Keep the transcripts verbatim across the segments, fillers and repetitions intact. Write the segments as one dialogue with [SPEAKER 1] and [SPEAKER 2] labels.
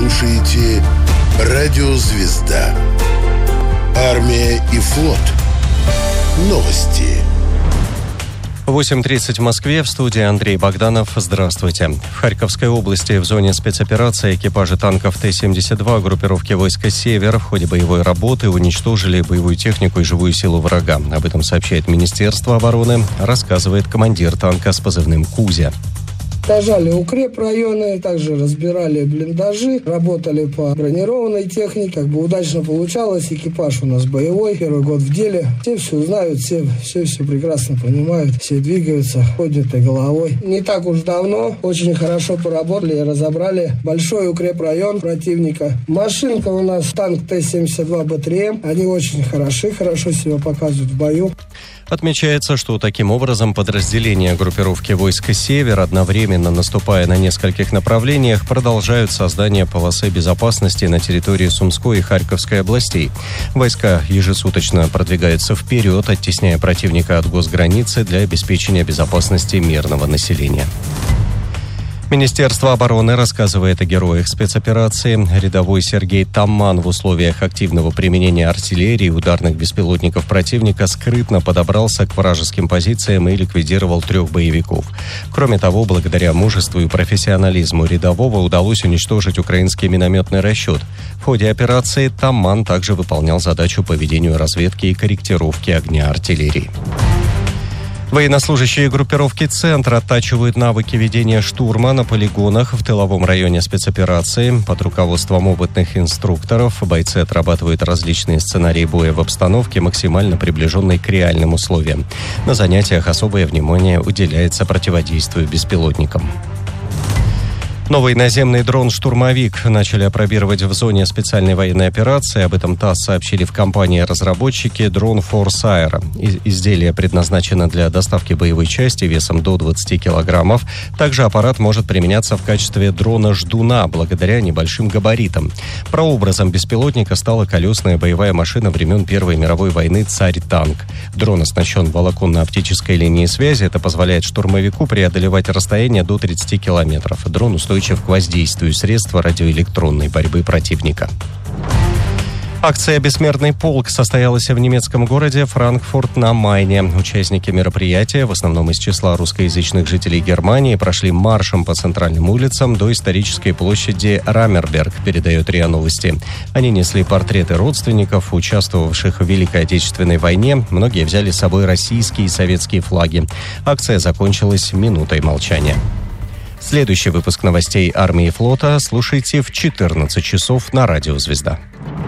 [SPEAKER 1] слушаете «Радио Звезда». Армия и флот. Новости.
[SPEAKER 2] восемь тридцать в Москве, в студии Андрей Богданов. Здравствуйте. В Харьковской области в зоне спецоперации экипажи танков Т семьдесят два группировки войска «Север» в ходе боевой работы уничтожили боевую технику и живую силу врага. Об этом сообщает Министерство обороны, рассказывает командир танка с позывным «Кузя».
[SPEAKER 3] Уничтожали укрепрайоны, также разбирали блиндажи, работали по бронированной технике. Как бы удачно получалось. Экипаж у нас боевой, первый год в деле. Все все знают, все все, все прекрасно понимают, все двигаются поднятой головой. Не так уж давно очень хорошо поработали и разобрали большой укрепрайон противника. Машинка у нас танк Т семьдесят два Б три М. Они очень хороши, хорошо себя показывают в бою.
[SPEAKER 2] Отмечается, что таким образом подразделения группировки войска «Север», одновременно наступая на нескольких направлениях, продолжают создание полосы безопасности на территории Сумской и Харьковской областей. Войска ежесуточно продвигаются вперед, оттесняя противника от госграницы для обеспечения безопасности мирного населения. Министерство обороны рассказывает о героях спецоперации. Рядовой Сергей Тамман в условиях активного применения артиллерии и ударных беспилотников противника скрытно подобрался к вражеским позициям и ликвидировал трех боевиков. Кроме того, благодаря мужеству и профессионализму рядового удалось уничтожить украинский минометный расчет. В ходе операции Тамман также выполнял задачу по ведению разведки и корректировки огня артиллерии. Военнослужащие группировки «Центр» оттачивают навыки ведения штурма на полигонах в тыловом районе спецоперации. Под руководством опытных инструкторов бойцы отрабатывают различные сценарии боя в обстановке, максимально приближенной к реальным условиям. На занятиях особое внимание уделяется противодействию беспилотникам. Новый наземный дрон-штурмовик начали опробировать в зоне специальной военной операции. Об этом ТАСС сообщили в компании-разработчики Drone Force Air. Изделие предназначено для доставки боевой части весом до двадцати килограммов. Также аппарат может применяться в качестве дрона-ждуна благодаря небольшим габаритам. Прообразом беспилотника стала колесная боевая машина времен Первой мировой войны «Царь-танк». Дрон оснащен волоконно-оптической линией связи. Это позволяет штурмовику преодолевать расстояние до тридцати километров. Дрон устойчив к воздействию средства радиоэлектронной борьбы противника. Акция «Бессмертный полк» состоялась в немецком городе Франкфурт на Майне. Участники мероприятия, в основном из числа русскоязычных жителей Германии, прошли маршем по центральным улицам до исторической площади Раммерберг, передает РИА Новости. Они несли портреты родственников, участвовавших в Великой Отечественной войне. Многие взяли с собой российские и советские флаги. Акция закончилась минутой молчания. Следующий выпуск новостей армии и флота слушайте в четырнадцать часов на Радио Звезда.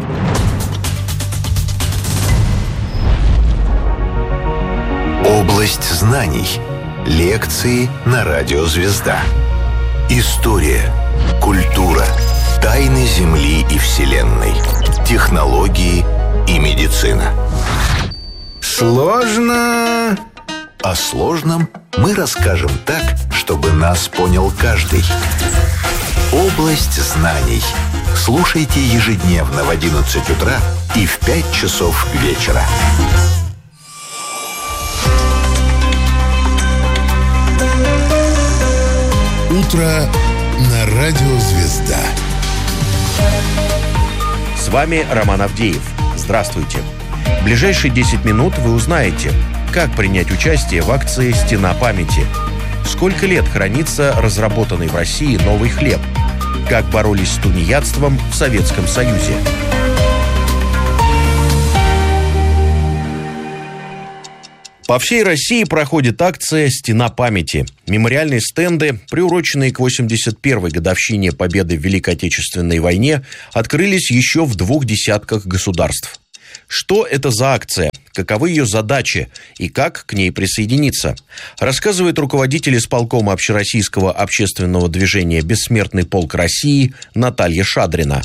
[SPEAKER 4] Область знаний. Лекции на Радио Звезда. История, культура, тайны Земли и Вселенной, технологии и медицина. Сложно. О сложном мы расскажем так, чтобы нас понял каждый. Область знаний. Слушайте ежедневно в одиннадцать утра и в пять часов вечера.
[SPEAKER 1] Утро на Радио Звезда.
[SPEAKER 5] С вами Роман Авдеев. Здравствуйте. В ближайшие десять минут вы узнаете, как принять участие в акции «Стена памяти», сколько лет хранится разработанный в России новый хлеб, как боролись с тунеядством в Советском Союзе. По всей России проходит акция «Стена памяти». Мемориальные стенды, приуроченные к восемьдесят первой годовщине победы в Великой Отечественной войне, открылись еще в двух десятках государств. Что это за акция? Каковы ее задачи и как к ней присоединиться? Рассказывает руководитель исполкома общероссийского общественного движения «Бессмертный полк России» Наталья Шадрина.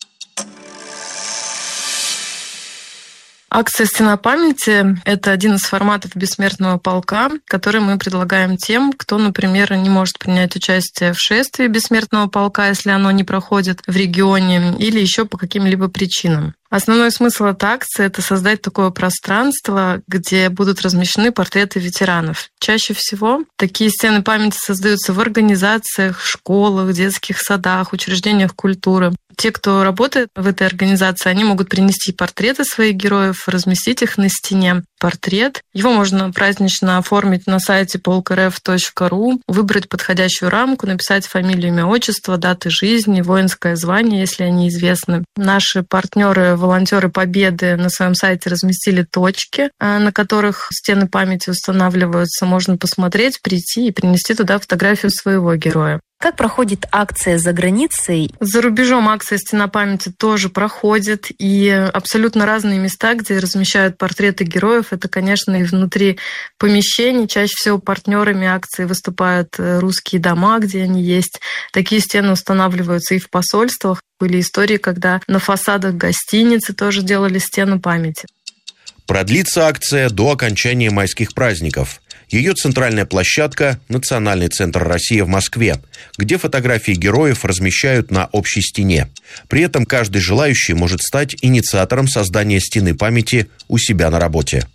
[SPEAKER 6] Акция «Стена памяти» — это один из форматов бессмертного полка, который мы предлагаем тем, кто, например, не может принять участие в шествии бессмертного полка, если оно не проходит в регионе, или еще по каким-либо причинам. Основной смысл этой акции – это создать такое пространство, где будут размещены портреты ветеранов. Чаще всего такие стены памяти создаются в организациях, школах, детских садах, учреждениях культуры. Те, кто работает в этой организации, они могут принести портреты своих героев, разместить их на стене. Портрет. Его можно празднично оформить на сайте полк эр эф точка ру, выбрать подходящую рамку, написать фамилию, имя, отчество, даты жизни, воинское звание, если они известны. Наши партнеры, волонтеры Победы на своем сайте разместили точки, на которых стены памяти устанавливаются. Можно посмотреть, прийти и принести туда фотографию своего героя.
[SPEAKER 7] Как проходит акция за границей?
[SPEAKER 6] За рубежом акция «Стена памяти» тоже проходит, и абсолютно разные места, где размещают портреты героев. Это, конечно, и внутри помещений. Чаще всего партнерами акции выступают русские дома, где они есть. Такие стены устанавливаются и в посольствах. Были истории, когда на фасадах гостиницы тоже делали стену памяти.
[SPEAKER 5] Продлится акция до окончания майских праздников. Ее центральная площадка – Национальный центр России в Москве, где фотографии героев размещают на общей стене. При этом каждый желающий может стать инициатором создания стены памяти у себя на работе.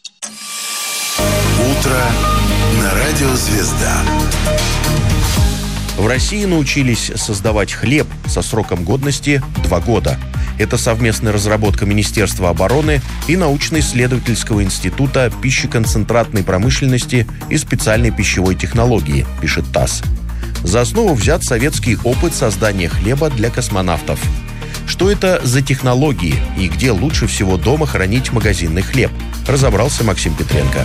[SPEAKER 1] Утро на радио «Звезда».
[SPEAKER 5] В России научились создавать хлеб со сроком годности два года. Это совместная разработка Министерства обороны и научно-исследовательского института пищеконцентратной промышленности и специальной пищевой технологии, пишет ТАСС. За основу взят советский опыт создания хлеба для космонавтов. Что это за технологии и где лучше всего дома хранить магазинный хлеб, разобрался Максим Петренко.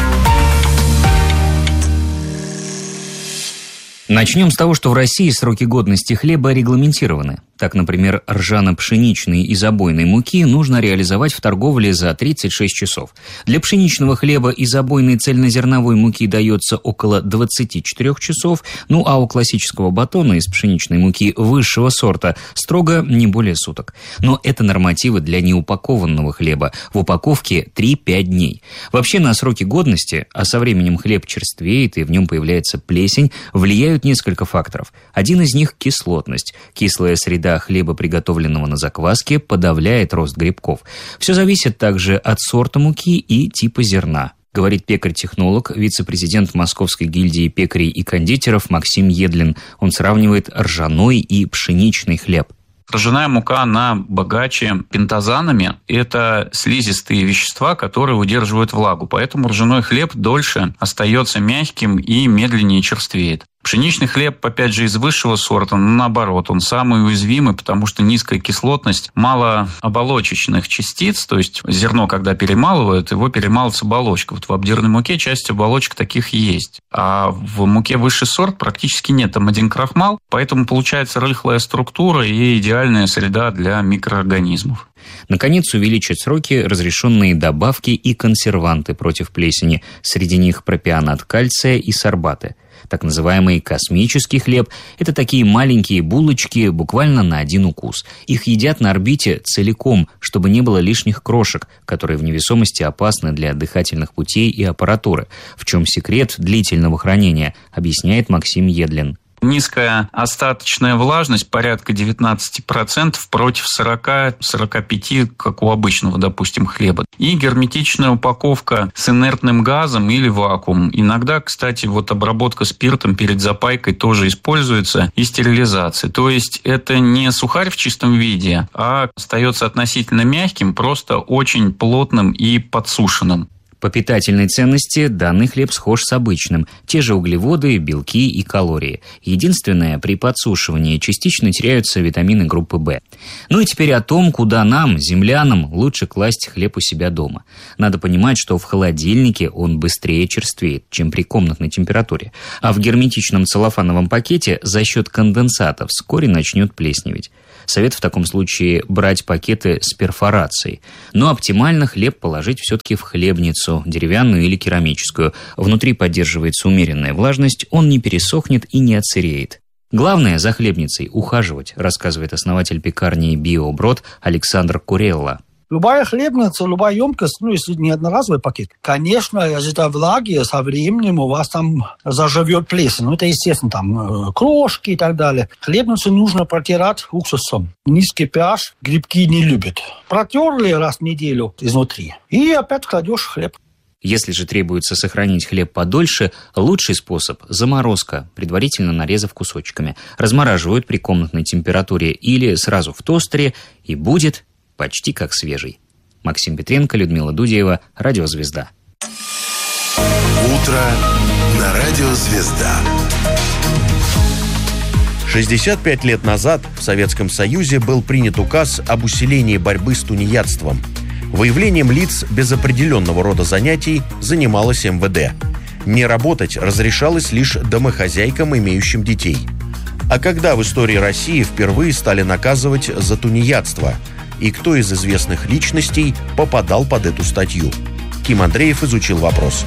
[SPEAKER 8] Начнем с того, что в России сроки годности хлеба регламентированы. Так, например, ржано-пшеничной и забойной муки нужно реализовать в торговле за тридцать шесть часов. Для пшеничного хлеба и забойной цельнозерновой муки дается около двадцать четыре часов, ну а у классического батона из пшеничной муки высшего сорта строго не более суток. Но это нормативы для неупакованного хлеба. В упаковке три-пять дней. Вообще на сроки годности, а со временем хлеб черствеет и в нем появляется плесень, влияют несколько факторов. Один из них – кислотность. Кислая среда хлеба, приготовленного на закваске, подавляет рост грибков. Все зависит также от сорта муки и типа зерна, говорит пекарь-технолог, вице-президент Московской гильдии пекарей и кондитеров Максим Едлин. Он сравнивает ржаной и пшеничный хлеб.
[SPEAKER 9] Ржаная мука, она богаче пентазанами. Это слизистые вещества, которые удерживают влагу. Поэтому ржаной хлеб дольше остается мягким и медленнее черствеет. Пшеничный хлеб, опять же, из высшего сорта, но наоборот, он самый уязвимый, потому что низкая кислотность, мало оболочечных частиц, то есть зерно, когда перемалывают, его перемалывают с оболочкой. Вот в обдирной муке часть оболочек таких есть. А в муке высший сорт практически нет, там один крахмал, поэтому получается рыхлая структура и идеальная среда для микроорганизмов.
[SPEAKER 8] Наконец, увеличат сроки разрешенные добавки и консерванты против плесени. Среди них пропионат кальция и сорбаты. Так называемый космический хлеб – это такие маленькие булочки буквально на один укус. Их едят на орбите целиком, чтобы не было лишних крошек, которые в невесомости опасны для дыхательных путей и аппаратуры. В чем секрет длительного хранения, объясняет Максим Едлин.
[SPEAKER 9] Низкая остаточная влажность, порядка девятнадцать процентов против сорок-сорок пять процентов, как у обычного, допустим, хлеба. И герметичная упаковка с инертным газом или вакуум. Иногда, кстати, вот обработка спиртом перед запайкой тоже используется, и стерилизация. То есть это не сухарь в чистом виде, а остается относительно мягким, просто очень плотным и подсушенным.
[SPEAKER 8] По питательной ценности данный хлеб схож с обычным. Те же углеводы, белки и калории. Единственное, при подсушивании частично теряются витамины группы В. Ну и теперь о том, куда нам, землянам, лучше класть хлеб у себя дома. Надо понимать, что в холодильнике он быстрее черствеет, чем при комнатной температуре. А в герметичном целлофановом пакете за счет конденсата вскоре начнет плесневеть. Совет в таком случае брать пакеты с перфорацией. Но оптимально хлеб положить все-таки в хлебницу, деревянную или керамическую. Внутри поддерживается умеренная влажность, он не пересохнет и не отсыреет. Главное за хлебницей ухаживать, рассказывает основатель пекарни «Биоброд» Александр Курелла.
[SPEAKER 10] Любая хлебница, любая емкость, ну, если не одноразовый пакет, конечно, из-за влаги со временем у вас там заживет плесень. Ну, это, естественно, там крошки и так далее. Хлебницу нужно протирать уксусом. Низкий pH грибки не любят. Протерли раз в неделю изнутри. И опять кладешь хлеб.
[SPEAKER 8] Если же требуется сохранить хлеб подольше, лучший способ – заморозка, предварительно нарезав кусочками. Размораживают при комнатной температуре или сразу в тостере, и будет почти как свежий. Максим Петренко, Людмила Дудеева, Радио «Звезда».
[SPEAKER 1] Утро на Радио «Звезда».
[SPEAKER 5] шестьдесят пять лет назад в Советском Союзе был принят указ об усилении борьбы с тунеядством. Выявлением лиц без определенного рода занятий занималось эм вэ дэ. Не работать разрешалось лишь домохозяйкам, имеющим детей. А когда в истории России впервые стали наказывать за тунеядство? И кто из известных личностей попадал под эту статью? Ким Андреев изучил вопрос.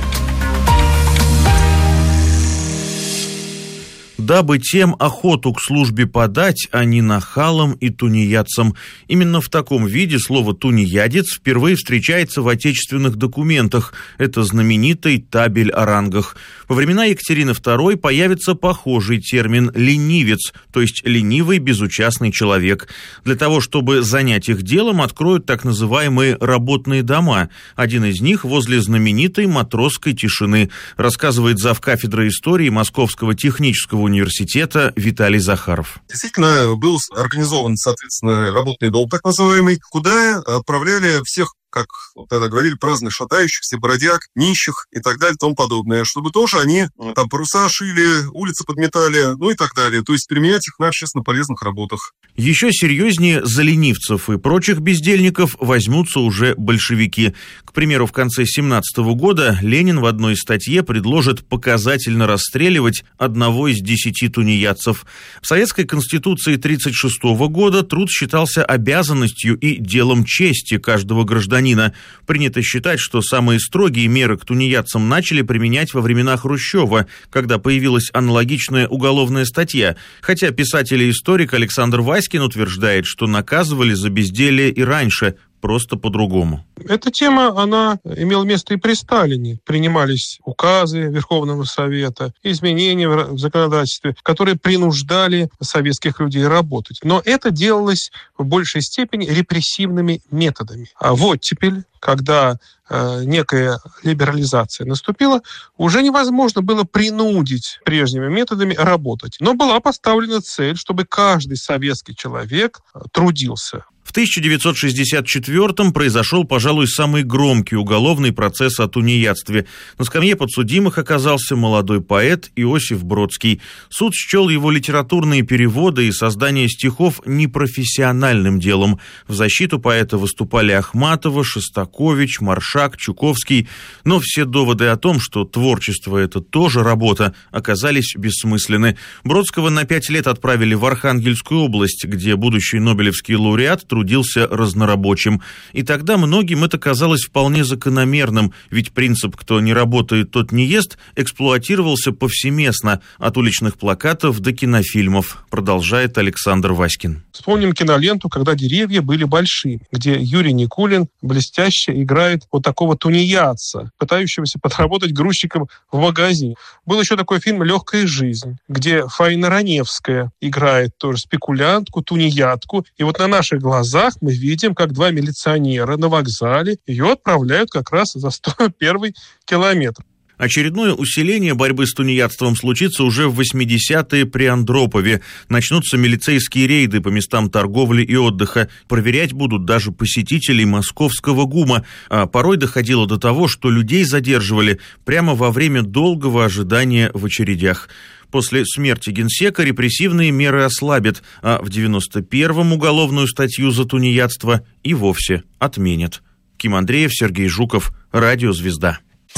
[SPEAKER 11] Дабы тем охоту к службе подать, а не нахалам и тунеядцам. Именно в таком виде слово «тунеядец» впервые встречается в отечественных документах. Это знаменитый табель о рангах. Во времена Екатерины второй появится похожий термин «ленивец», то есть ленивый, безучастный человек. Для того, чтобы занять их делом, откроют так называемые работные дома. Один из них возле знаменитой Матросской тишины, рассказывает завкафедрой истории Московского технического университета Виталий Захаров.
[SPEAKER 12] Действительно, был организован, соответственно, работный дом, так называемый, куда отправляли всех, как тогда говорили, праздных шатающихся, бродяг, нищих и так далее и тому подобное, чтобы тоже они там паруса шили, улицы подметали, ну и так далее. То есть применять их на общественно полезных работах.
[SPEAKER 11] Еще серьезнее за ленивцев и прочих бездельников возьмутся уже большевики. К примеру, в конце семнадцатого года Ленин в одной статье предложит показательно расстреливать одного из десяти тунеядцев. В Советской Конституции тридцать шестого года труд считался обязанностью и делом чести каждого гражданина. Принято считать, что самые строгие меры к тунеядцам начали применять во времена Хрущева, когда появилась аналогичная уголовная статья, хотя писатель и историк Александр Васькин утверждает, что наказывали за безделие и раньше, просто по-другому.
[SPEAKER 13] Эта тема, она имела место и при Сталине. Принимались указы Верховного Совета, изменения в законодательстве, которые принуждали советских людей работать. Но это делалось в большей степени репрессивными методами. А в оттепель, когда э, некая либерализация наступила, уже невозможно было принудить прежними методами работать. Но была поставлена цель, чтобы каждый советский человек трудился.
[SPEAKER 11] В тысяча девятьсот шестьдесят четвёртом произошел, пожалуй, самый громкий уголовный процесс о тунеядстве. На скамье подсудимых оказался молодой поэт Иосиф Бродский. Суд счел его литературные переводы и создание стихов непрофессиональным делом. В защиту поэта выступали Ахматова, Шостакович, Маршак, Чуковский. Но все доводы о том, что творчество – это тоже работа, оказались бессмысленны. Бродского на пять лет отправили в Архангельскую область, где будущий нобелевский лауреат трудился разнорабочим. И тогда многим это казалось вполне закономерным, ведь принцип «кто не работает, тот не ест» эксплуатировался повсеместно, от уличных плакатов до кинофильмов, продолжает Александр Васькин.
[SPEAKER 13] Вспомним киноленту «Когда деревья были большими», где Юрий Никулин блестяще играет вот такого тунеядца, пытающегося подработать грузчиком в магазине. Был еще такой фильм «Легкая жизнь», где Фаина Раневская играет тоже спекулянтку, тунеядку. И вот на наших глазах мы видим, как два милиционера на вокзале ее отправляют как раз за сто первый километр.
[SPEAKER 11] Очередное усиление борьбы с тунеядством случится уже в восьмидесятые при Андропове. Начнутся милицейские рейды по местам торговли и отдыха. Проверять будут даже посетителей московского ГУМа. А порой доходило до того, что людей задерживали прямо во время долгого ожидания в очередях. После смерти генсека репрессивные меры ослабят, а в девяносто первом уголовную статью за тунеядство и вовсе отменят. Ким Андреев, Сергей Жуков, Радио «Звезда».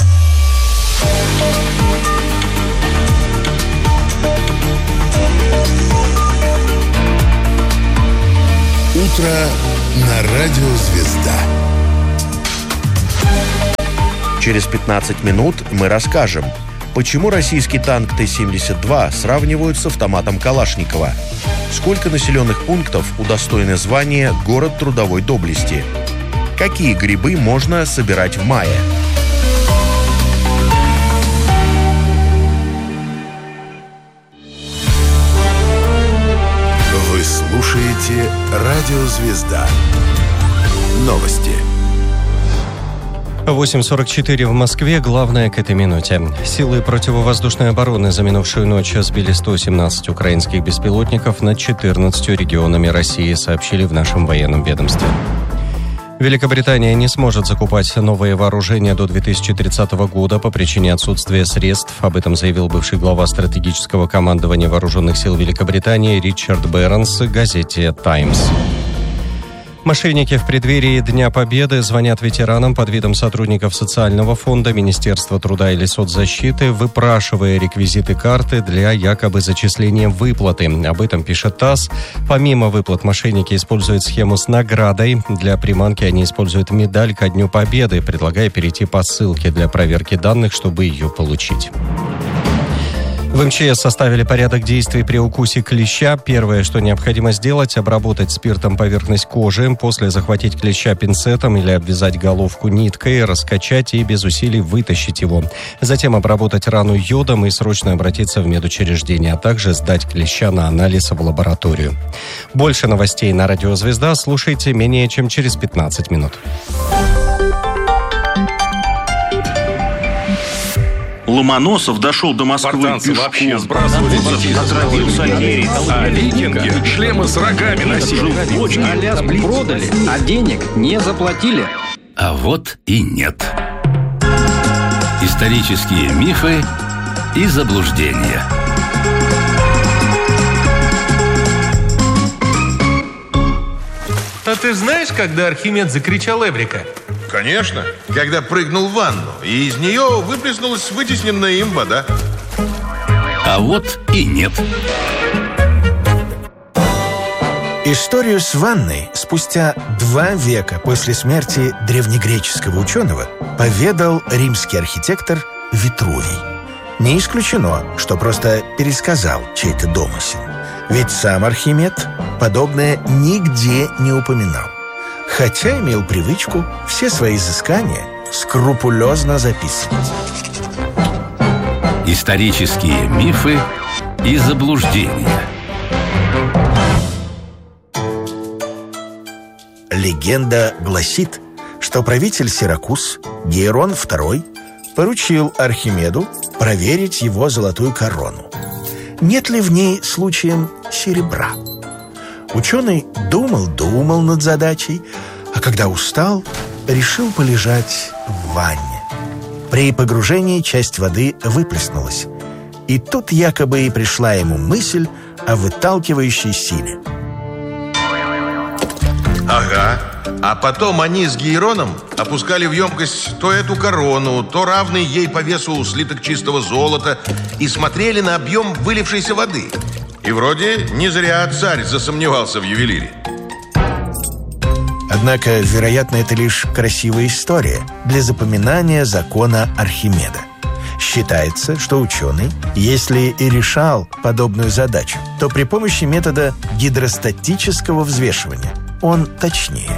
[SPEAKER 1] Утро на Радио «Звезда».
[SPEAKER 5] Через пятнадцать минут мы расскажем, почему российский танк Т семьдесят два сравнивают с автоматом Калашникова, сколько населенных пунктов удостоены звания «Город трудовой доблести», какие грибы можно собирать в мае.
[SPEAKER 1] Вы слушаете Радио «Звезда». Новости.
[SPEAKER 2] восемь сорок четыре в Москве. Главное к этой минуте. Силы противовоздушной обороны за минувшую ночь сбили сто семнадцать украинских беспилотников над четырнадцатью регионами России, сообщили в нашем военном ведомстве. Великобритания не сможет закупать новые вооружения до две тысячи тридцатого года по причине отсутствия средств. Об этом заявил бывший глава стратегического командования вооруженных сил Великобритании Ричард Бэронс газете «Таймс». Мошенники в преддверии Дня Победы звонят ветеранам под видом сотрудников социального фонда, Министерства труда или соцзащиты, выпрашивая реквизиты карты для якобы зачисления выплаты. Об этом пишет ТАСС. Помимо выплат, мошенники используют схему с наградой. Для приманки они используют медаль ко Дню Победы, предлагая перейти по ссылке для проверки данных, чтобы ее получить. В эм че эс составили порядок действий при укусе клеща. Первое, что необходимо сделать – обработать спиртом поверхность кожи, после захватить клеща пинцетом или обвязать головку ниткой, раскачать и без усилий вытащить его. Затем обработать рану йодом и срочно обратиться в медучреждение, а также сдать клеща на анализ в лабораторию. Больше новостей на Радио Звезда слушайте менее чем через пятнадцать минут.
[SPEAKER 11] Ломоносов дошел до Москвы
[SPEAKER 14] спартанцы
[SPEAKER 11] пешком.
[SPEAKER 14] Вообще сбрасывали
[SPEAKER 11] Отравил сальерий.
[SPEAKER 14] А викинги шлемы с рогами носили.
[SPEAKER 15] Аляску продали, а денег не заплатили.
[SPEAKER 16] А вот и нет. Исторические мифы и заблуждения.
[SPEAKER 17] А ты знаешь, когда Архимед закричал «Эврика»?
[SPEAKER 14] Конечно, когда прыгнул в ванну, и из нее выплеснулась вытесненная им вода.
[SPEAKER 16] А вот и нет.
[SPEAKER 18] Историю с ванной спустя два века после смерти древнегреческого ученого поведал римский архитектор Витрувий. Не исключено, что просто пересказал чей-то домысел. Ведь сам Архимед подобное нигде не упоминал, хотя имел привычку все свои изыскания скрупулезно записывать.
[SPEAKER 16] Исторические мифы и заблуждения.
[SPEAKER 18] Легенда гласит, что правитель Сиракуз Гейрон второй поручил Архимеду проверить его золотую корону. Нет ли в ней случаем серебра? Ученый думал-думал над задачей, а когда устал, решил полежать в ванне. При погружении часть воды выплеснулась, и тут якобы и пришла ему мысль о выталкивающей силе.
[SPEAKER 14] Ага. А потом они с Гейроном опускали в емкость то эту корону, то равный ей по весу слиток чистого золота и смотрели на объем вылившейся воды. И вроде не зря царь засомневался в ювелире.
[SPEAKER 18] Однако, вероятно, это лишь красивая история для запоминания закона Архимеда. Считается, что ученый, если и решал подобную задачу, то при помощи метода гидростатического взвешивания он точнее.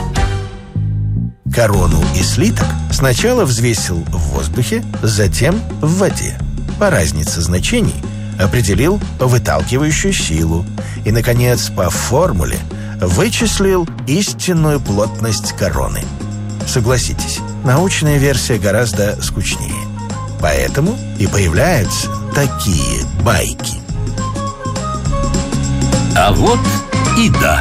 [SPEAKER 18] Корону и слиток сначала взвесил в воздухе, затем в воде. По разнице значений определил выталкивающую силу и, наконец, по формуле вычислил истинную плотность короны. Согласитесь, научная версия гораздо скучнее. Поэтому и появляются такие байки.
[SPEAKER 16] А вот и да.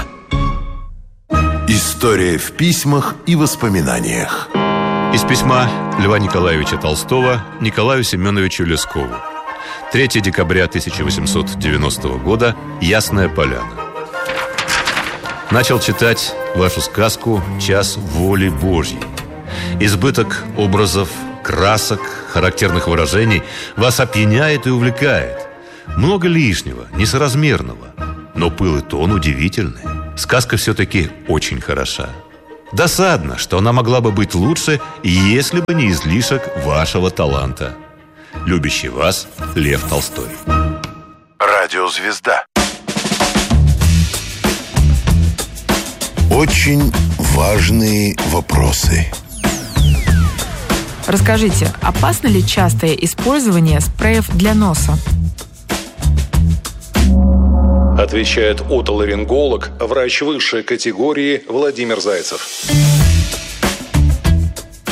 [SPEAKER 1] История в письмах и воспоминаниях.
[SPEAKER 19] Из письма Льва Николаевича Толстого Николаю Семеновичу Лескову. третьего декабря тысяча восемьсот девяностого года. Ясная Поляна. Начал читать вашу сказку «Час воли Божьей». Избыток образов, красок, характерных выражений вас опьяняет и увлекает. Много лишнего, несоразмерного, но пыл и тон удивительный. Сказка все-таки очень хороша. Досадно, что она могла бы быть лучше, если бы не излишек вашего таланта. Любящий вас Лев Толстой.
[SPEAKER 1] Радиозвезда. Очень важные вопросы.
[SPEAKER 20] Расскажите, опасно ли частое использование спреев для носа?
[SPEAKER 21] Отвечает отоларинголог, врач высшей категории Владимир Зайцев.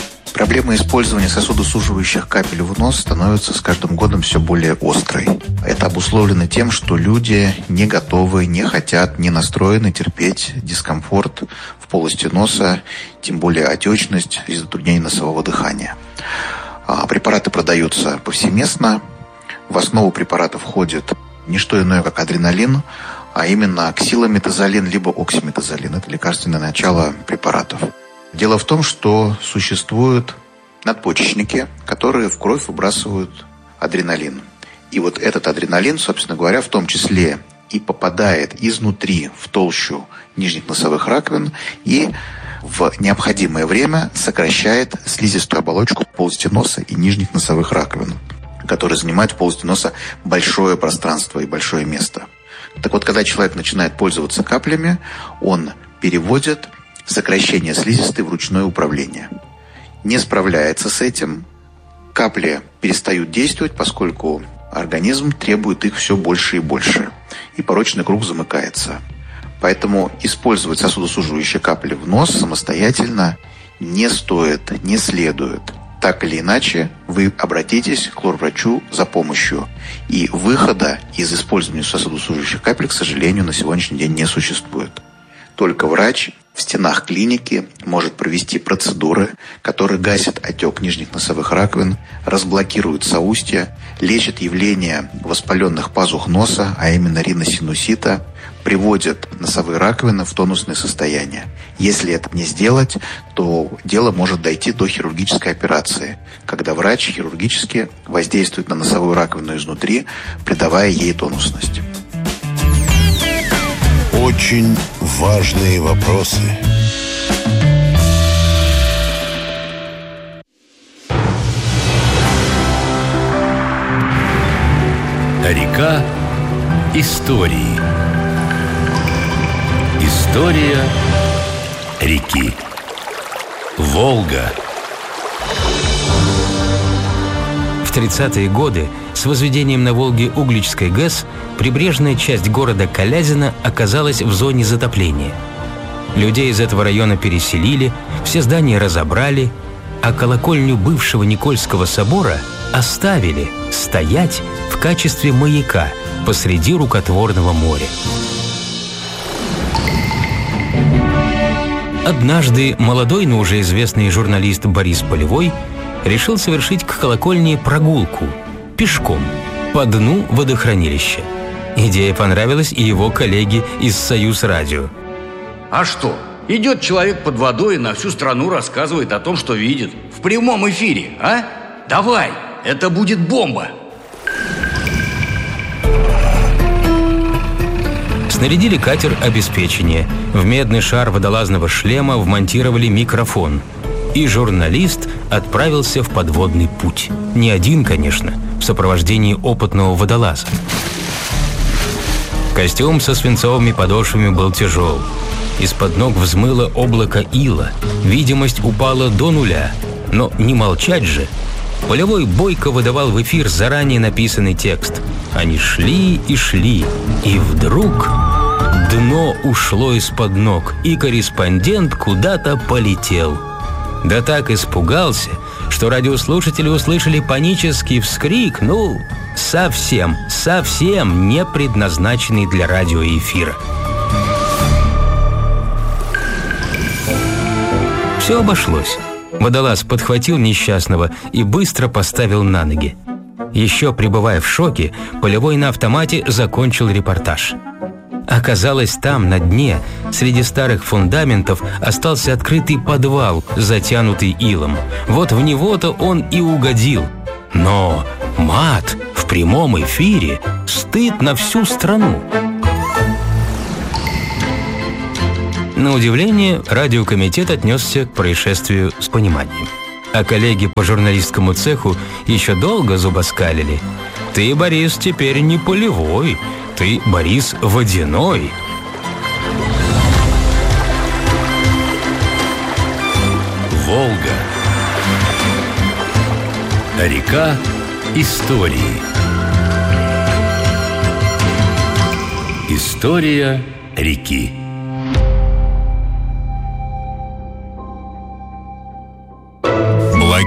[SPEAKER 3] Проблема использования сосудосуживающих капель в нос становится с каждым годом все более острой. Это обусловлено тем, что люди не готовы, не хотят, не настроены терпеть дискомфорт в полости носа, тем более отечность и затруднение носового дыхания. Препараты продаются повсеместно. В основу препаратов входит не что иное, как адреналин, а именно ксилометазолин либо оксиметазолин. Это лекарственное начало препаратов. Дело в том, что существуют надпочечники, которые в кровь выбрасывают адреналин. И вот этот адреналин, собственно говоря, в том числе и попадает изнутри в толщу нижних носовых раковин и в необходимое время сокращает слизистую оболочку полости носа и нижних носовых раковин, которые занимают в полости носа большое пространство и большое место. Так вот, когда человек начинает пользоваться каплями, он переводит сокращение слизистой в ручное управление. Не справляется с этим, капли перестают действовать, поскольку организм требует их все больше и больше, и порочный круг замыкается. Поэтому использовать сосудосуживающие капли в нос самостоятельно не стоит, не следует. Так или иначе, вы обратитесь к лор-врачу за помощью. И выхода из использования сосудосуживающих капель, к сожалению, на сегодняшний день не существует. Только врач в стенах клиники может провести процедуры, которые гасят отек нижних носовых раковин, разблокируют соустья, лечат явление воспаленных пазух носа, а именно риносинусита, приводят носовые раковины в тонусное состояние. Если это не сделать, то дело может дойти до хирургической операции, когда врач хирургически воздействует на носовую раковину изнутри, придавая ей тонусность.
[SPEAKER 1] Очень важные вопросы.
[SPEAKER 16] Река истории. История реки. Волга.
[SPEAKER 22] В тридцатые годы с возведением на Волге Угличской ГЭС прибрежная часть города Калязино оказалась в зоне затопления. Людей из этого района переселили, все здания разобрали, а колокольню бывшего Никольского собора оставили стоять в качестве маяка посреди рукотворного моря. Однажды молодой, но уже известный журналист Борис Полевой решил совершить к колокольне прогулку пешком по дну водохранилища. Идея понравилась и его коллеге из «Союз-радио».
[SPEAKER 23] А что? Идет человек под водой и на всю страну рассказывает о том, что видит. В прямом эфире, а? Давай, это будет бомба!
[SPEAKER 22] Снарядили катер обеспечения. В медный шар водолазного шлема вмонтировали микрофон. И журналист отправился в подводный путь. Не один, конечно, в сопровождении опытного водолаза. Костюм со свинцовыми подошвами был тяжел. Из-под ног взмыло облако ила. Видимость упала до нуля. Но не молчать же. Полевой бойко выдавал в эфир заранее написанный текст. Они шли и шли. И вдруг дно ушло из-под ног, и корреспондент куда-то полетел. Да так испугался, что радиослушатели услышали панический вскрик, ну, совсем, совсем не предназначенный для радиоэфира. Все обошлось. Водолаз подхватил несчастного и быстро поставил на ноги. Еще пребывая в шоке, Полевой на автомате закончил репортаж. Оказалось, там, на дне, среди старых фундаментов, остался открытый подвал, затянутый илом. Вот в него-то он и угодил. Но мат в прямом эфире — стыд на всю страну. На удивление, радиокомитет отнесся к происшествию с пониманием. А коллеги по журналистскому цеху еще долго зубоскалили. «Ты, Борис, теперь не Полевой, ты, Борис, Водяной».
[SPEAKER 16] Волга. Река истории. История реки.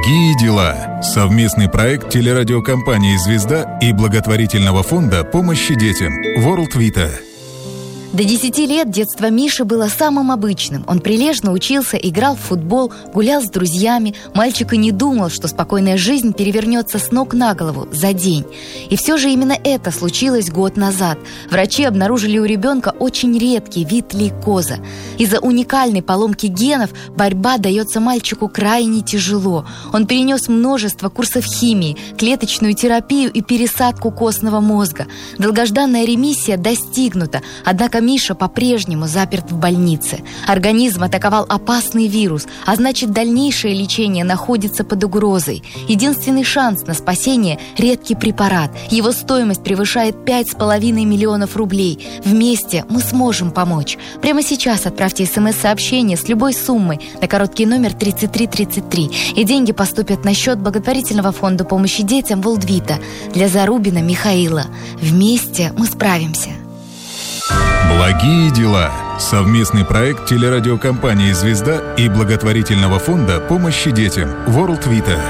[SPEAKER 4] Благие дела. Совместный проект телерадиокомпании «Звезда» и благотворительного фонда помощи детям World Vita.
[SPEAKER 6] До десяти лет детство Миши было самым обычным. Он прилежно учился, играл в футбол, гулял с друзьями. Мальчик и не думал, что спокойная жизнь перевернется с ног на голову за день. И все же именно это случилось год назад. Врачи обнаружили у ребенка очень редкий вид лейкоза. Из-за уникальной поломки генов борьба дается мальчику крайне тяжело. Он перенес множество курсов химии, клеточную терапию и пересадку костного мозга. Долгожданная ремиссия достигнута, однако Миша по-прежнему заперт в больнице. Организм атаковал опасный вирус, а значит, дальнейшее лечение находится под угрозой. Единственный шанс на спасение – редкий препарат. Его стоимость превышает пять с половиной миллионов рублей. Вместе мы сможем помочь. Прямо сейчас отправьте смс-сообщение с любой суммой на короткий номер тридцать три тридцать три, и деньги поступят на счет благотворительного фонда помощи детям World Vita для Зарубина Михаила. Вместе мы справимся.
[SPEAKER 4] Благие дела. Совместный проект телерадиокомпании «Звезда» и благотворительного фонда помощи детям World Vita.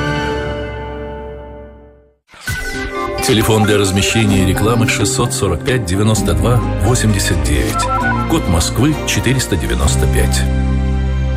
[SPEAKER 21] Телефон для размещения рекламы шестьсот сорок пять девяносто два восемьдесят девять. Код Москвы четыреста девяносто пять.